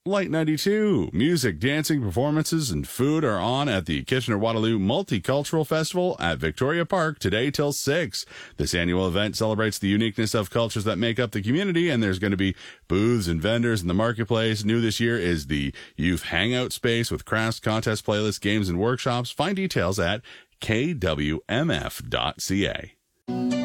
Light 92. Music, dancing, performances, and food are on at the Kitchener-Waterloo Multicultural Festival at Victoria Park today till 6. This annual event celebrates the uniqueness of cultures that make up the community, and there's going to be booths and vendors in the marketplace. New this year is the Youth Hangout Space with crafts, contests, playlists, games, and workshops. Find details at kwmf.ca.